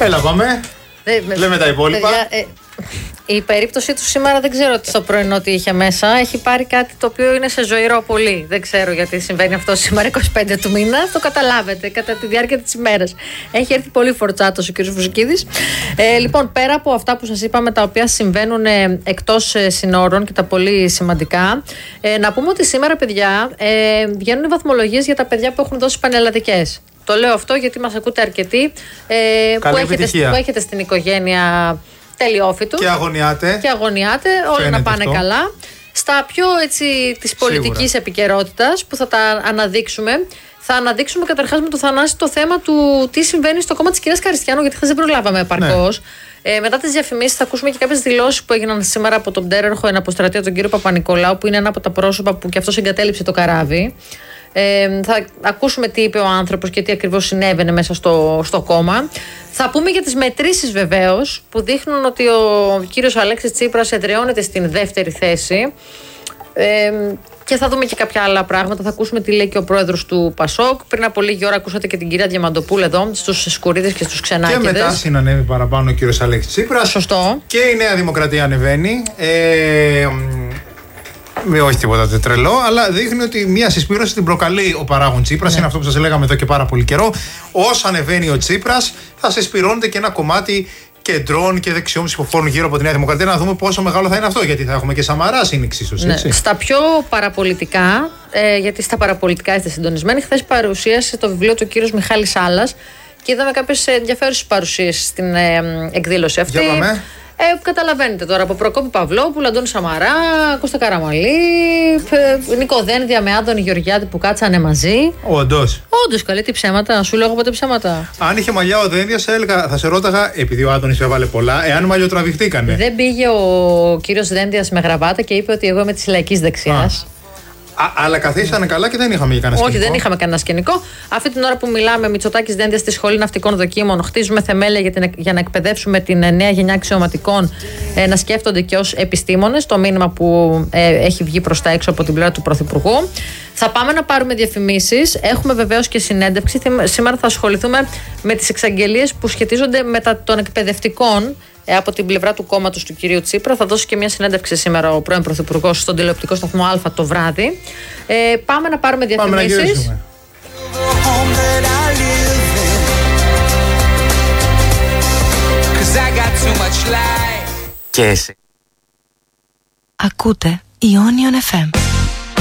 Έλα, πάμε. Λέμε τα υπόλοιπα. Η περίπτωση του σήμερα δεν ξέρω τι στο πρωινό τι είχε μέσα. Έχει πάρει κάτι το οποίο είναι σε ζωηρό πολύ. Δεν ξέρω γιατί συμβαίνει αυτό σήμερα 25 του μήνα. Το καταλάβετε κατά τη διάρκεια της ημέρας. Έχει έρθει πολύ φορτσάτος ο κ. Βουζικίδης. Λοιπόν, πέρα από αυτά που σας είπαμε, τα οποία συμβαίνουν εκτός συνόρων και τα πολύ σημαντικά, να πούμε ότι σήμερα, παιδιά, βγαίνουν οι βαθμολογίες για τα παιδιά που έχουν δώσει πανελλαδικές. Το λέω αυτό γιατί μας ακούτε αρκετοί που έχετε στην οικογένεια τελειόφοιτους. Και αγωνιάτε. Όλα να πάνε καλά. Στα πιο της πολιτικής επικαιρότητας που θα τα αναδείξουμε. Θα αναδείξουμε καταρχάς με το Θανάση το θέμα του τι συμβαίνει στο κόμμα της κυρίας Καριστιάνου, γιατί χθες δεν προλάβαμε επαρκώς. Ναι. Μετά τις διαφημίσεις θα ακούσουμε και κάποιες δηλώσεις που έγιναν σήμερα από τον πτέραρχο εναποστρατεία, τον κύριο Παπα-Νικολάου, που είναι ένα από τα πρόσωπα που και αυτός εγκατέλειψε το καράβι. Θα ακούσουμε τι είπε ο άνθρωπος και τι ακριβώς συνέβαινε μέσα στο κόμμα. Θα πούμε για τις μετρήσεις βεβαίως που δείχνουν ότι ο κύριος Αλέξης Τσίπρας εδραιώνεται στην δεύτερη θέση. Και θα δούμε και κάποια άλλα πράγματα. Θα ακούσουμε τι λέει και ο πρόεδρος του Πασόκ. Πριν από λίγη ώρα ακούσατε και την κυρία Διαμαντοπούλου εδώ, στους Σκουρίδες και στους Ξενάκηδες. Και μετά συνανέβει παραπάνω ο κύριος Αλέξης Τσίπρας. Σωστό. Και η Νέα Δημοκρατία ανεβαίνει. Όχι τίποτα τρελό, αλλά δείχνει ότι μια συσπήρωση την προκαλεί ο παράγων Τσίπρας. Είναι αυτό που σας λέγαμε εδώ και πάρα πολύ καιρό. Όσο ανεβαίνει ο Τσίπρας, θα συσπηρώνεται και ένα κομμάτι κεντρών και δεξιών ψηφοφόρων γύρω από τη Νέα Δημοκρατία. Να δούμε πόσο μεγάλο θα είναι αυτό. Γιατί θα έχουμε και Σαμαρά συνεξίσωση. Ναι. Στα πιο παραπολιτικά, γιατί στα παραπολιτικά είστε συντονισμένοι, χθες παρουσίασε το βιβλίο του κύριος Μιχάλης Σάλλας και είδαμε κάποιες ενδιαφέρουσες παρουσίες στην εκδήλωση αυτή. Για πάμε. Καταλαβαίνετε τώρα, από Προκόπη Παυλόπουλου, Αντώνη Σαμαρά, Κώστα Καραμαλή, Νίκο Δένδια με Άδωνη Γεωργιάδη που κάτσανε μαζί. Όντως, καλή, τι ψέματα, σου λέω ποτέ ψέματα. Αν είχε μαλλιά ο Δένδιας, θα σε ρώταγα, επειδή ο Άδωνης έβαλε πολλά, εάν μαλλιοτραβηχτήκανε. Δεν πήγε ο κύριος Δένδιας με γραβάτα και είπε ότι εγώ είμαι της λαϊκής δεξιάς. Αλλά καθίσανε καλά και δεν είχαμε κανένα σκηνικό. Όχι, δεν είχαμε κανένα σκηνικό. Αυτή την ώρα που μιλάμε, Μητσοτάκης Δένδιας στη Σχολή Ναυτικών Δοκίμων, χτίζουμε θεμέλια για να εκπαιδεύσουμε την νέα γενιά αξιωματικών να σκέφτονται και ως επιστήμονες. Το μήνυμα που έχει βγει προς τα έξω από την πλευρά του Πρωθυπουργού. Θα πάμε να πάρουμε διαφημίσεις. Έχουμε βεβαίως και συνέντευξη. Σήμερα θα ασχοληθούμε με τις εξαγγελίες που σχετίζονται με των εκπαιδευτικών. Από την πλευρά του κόμματος του κυρίου Τσίπρα. Θα δώσει και μια συνέντευξη σήμερα ο πρώην Πρωθυπουργός στον τηλεοπτικό σταθμό Α το βράδυ. Πάμε να πάρουμε διαφημίσεις. Και εσύ. Ακούτε Ionion FM.